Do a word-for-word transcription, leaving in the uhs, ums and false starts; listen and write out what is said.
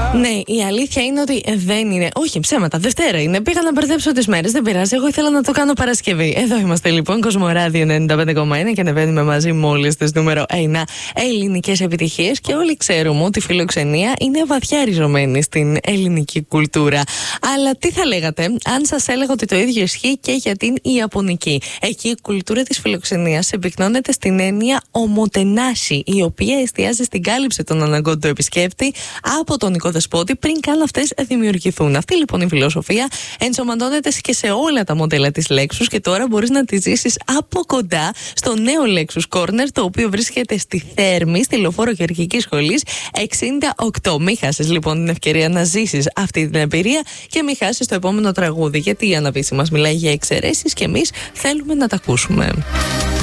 Ναι, η αλήθεια είναι ότι δεν είναι. Όχι, ψέματα. Δευτέρα είναι. Πήγα να μπερδέψω τις μέρες. Δεν πειράζει. Εγώ ήθελα να το κάνω Παρασκευή. Εδώ είμαστε λοιπόν. Κοσμοράδιο ενενήντα πέντε κόμμα ένα και ανεβαίνουμε μαζί μόλις στις νούμερο ένα ελληνικές επιτυχίες. Και όλοι ξέρουμε ότι η φιλοξενία είναι βαθιά ριζωμένη στην ελληνική κουλτούρα. Αλλά τι θα λέγατε αν σας έλεγα ότι το ίδιο ισχύει και για την Ιαπωνική? Εκεί η κουλτούρα της φιλοξενίας επικνώνεται στην έννοια ομοτενάση, η οποία εστιάζει στην κάλυψη των αναγκών του επισκέπτη από τον οικοδεσπότη πριν καν αυτές δημιουργηθούν. Αυτή λοιπόν η φιλοσοφία ενσωματώνεται και σε όλα τα μοντέλα της Lexus και τώρα μπορείς να τη ζήσεις από κοντά στο νέο Lexus Corner, το οποίο βρίσκεται στη Θέρμη, στη Λεωφόρο Γεωργικής Σχολής εξήντα οκτώ. Μην χάσεις λοιπόν την ευκαιρία να ζήσεις αυτή την εμπειρία και μην χάσεις το επόμενο τραγούδι, γιατί η Αναβίση μας μιλάει για εξαιρέσεις και εμείς θέλουμε να τα ακούσουμε.